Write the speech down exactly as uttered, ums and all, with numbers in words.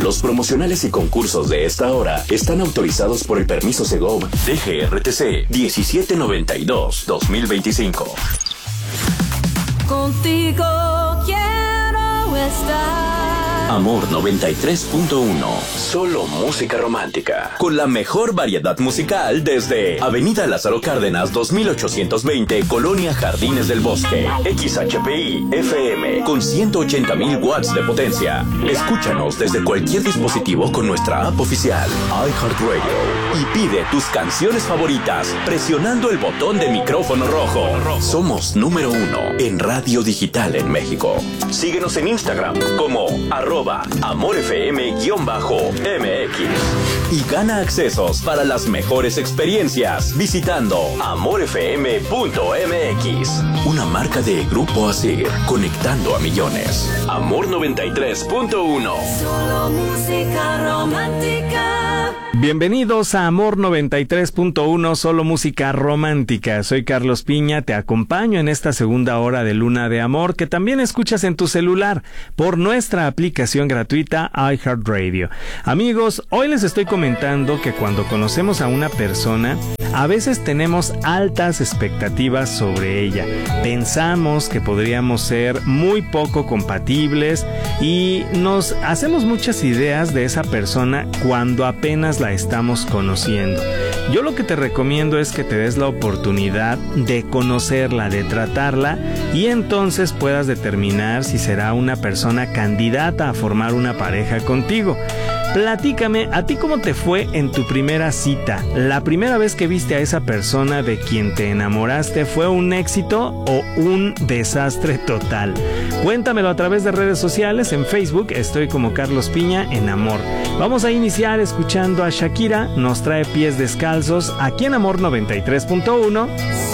Los promocionales y concursos de esta hora están autorizados por el permiso Segov D G R T C diecisiete noventa y dos dos mil veinticinco. Contigo quiero estar. Amor noventa y tres punto uno. Solo música romántica. Con la mejor variedad musical desde Avenida Lázaro Cárdenas dos mil ochocientos veinte, Colonia Jardines del Bosque. X H P I F M con ciento ochenta mil watts de potencia. Escúchanos desde cualquier dispositivo con nuestra app oficial iHeartRadio y pide tus canciones favoritas presionando el botón de micrófono rojo. Somos número uno en radio digital en México. Síguenos en Instagram como arroba amorfm-mx y gana accesos para las mejores experiencias visitando amorfm punto m x. Una marca de Grupo Asir, conectando a millones. Amor noventa y tres punto uno. Solo música romántica. Bienvenidos a Amor noventa y tres punto uno, solo música romántica. Soy Carlos Piña, te acompaño en esta segunda hora de Luna de Amor, que también escuchas en tu celular por nuestra aplicación gratuita iHeartRadio. Amigos, hoy les estoy comentando que cuando conocemos a una persona, a veces tenemos altas expectativas sobre ella. Pensamos que podríamos ser muy poco compatibles y nos hacemos muchas ideas de esa persona cuando apenas la estamos conociendo. Yo lo que te recomiendo es que te des la oportunidad de conocerla, de tratarla, y entonces puedas determinar si será una persona candidata a formar una pareja contigo. Platícame, ¿a ti cómo te fue en tu primera cita? ¿La primera vez que viste a esa persona de quien te enamoraste fue un éxito o un desastre total? Cuéntamelo a través de redes sociales. En Facebook estoy como Carlos Piña en Amor. Vamos a iniciar escuchando a Shakira, nos trae Pies Descalzos aquí en Amor noventa y tres punto uno.